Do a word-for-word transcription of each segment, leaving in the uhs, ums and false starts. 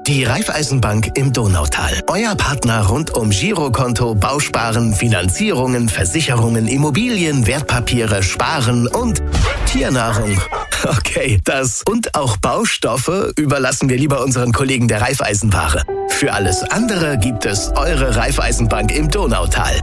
Die Raiffeisenbank im Donautal. Euer Partner rund um Girokonto, Bausparen, Finanzierungen, Versicherungen, Immobilien, Wertpapiere, Sparen und Tiernahrung. Okay, das und auch Baustoffe überlassen wir lieber unseren Kollegen der Raiffeisenware. Für alles andere gibt es eure Raiffeisenbank im Donautal.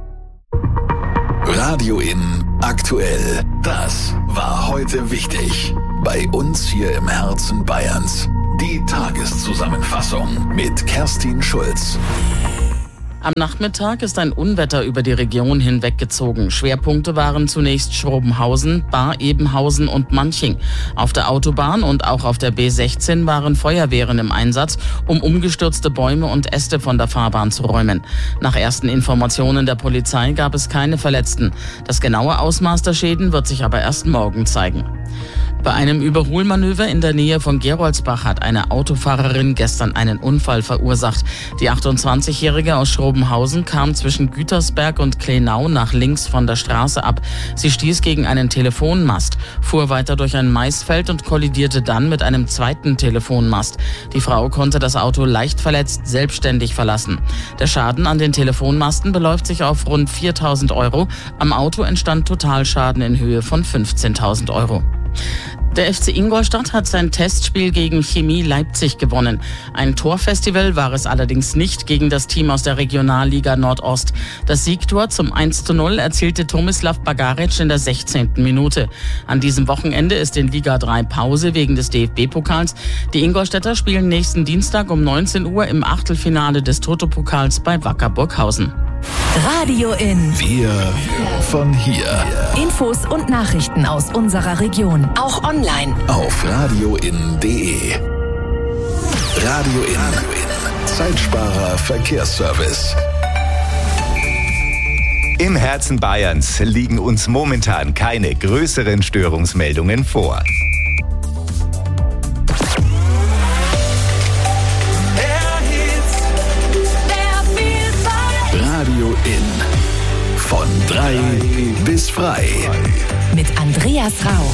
Radio In aktuell. Das war heute wichtig. Bei uns hier im Herzen Bayerns. Die Tageszusammenfassung mit Kerstin Schulz. Am Nachmittag ist ein Unwetter über die Region hinweggezogen. Schwerpunkte waren zunächst Schrobenhausen, Bar-Ebenhausen und Manching. Auf der Autobahn und auch auf der B sechzehn waren Feuerwehren im Einsatz, um umgestürzte Bäume und Äste von der Fahrbahn zu räumen. Nach ersten Informationen der Polizei gab es keine Verletzten. Das genaue Ausmaß der Schäden wird sich aber erst morgen zeigen. Bei einem Überholmanöver in der Nähe von Geroldsbach hat eine Autofahrerin gestern einen Unfall verursacht. Die achtundzwanzigjährige aus Schrobenhausen kam zwischen Gütersberg und Kleinau nach links von der Straße ab. Sie stieß gegen einen Telefonmast, fuhr weiter durch ein Maisfeld und kollidierte dann mit einem zweiten Telefonmast. Die Frau konnte das Auto leicht verletzt selbstständig verlassen. Der Schaden an den Telefonmasten beläuft sich auf rund viertausend Euro. Am Auto entstand Totalschaden in Höhe von fünfzehntausend Euro. Der F C Ingolstadt hat sein Testspiel gegen Chemie Leipzig gewonnen. Ein Torfestival war es allerdings nicht gegen das Team aus der Regionalliga Nordost. Das Siegtor zum eins zu null erzielte Tomislav Bagaric in der sechzehnten Minute. An diesem Wochenende ist in Liga drei Pause wegen des D F B-Pokals. Die Ingolstädter spielen nächsten Dienstag um neunzehn Uhr im Achtelfinale des Toto-Pokals bei Wacker Burghausen. Radio In. Wir von hier. Infos und Nachrichten aus unserer Region. Auch online. Auf radioin punkt de. Radio In. Zeitsparer Verkehrsservice. Im Herzen Bayerns liegen uns momentan keine größeren Störungsmeldungen vor. Radio In. Von drei bis frei. Mit Andreas Rau.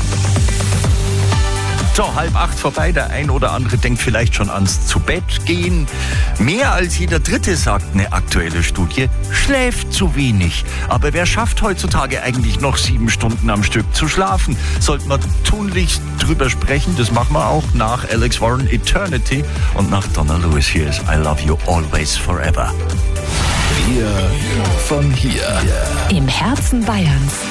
So, halb acht vorbei. Der ein oder andere denkt vielleicht schon ans Zu-Bett-Gehen. Mehr als jeder Dritte, sagt eine aktuelle Studie, schläft zu wenig. Aber wer schafft heutzutage eigentlich noch sieben Stunden am Stück zu schlafen? Sollten wir tunlichst drüber sprechen. Das machen wir auch nach Alex Warren Eternity und nach Donna Lewis. Hier ist I Love You Always Forever. Wir von hier. Im Herzen Bayerns.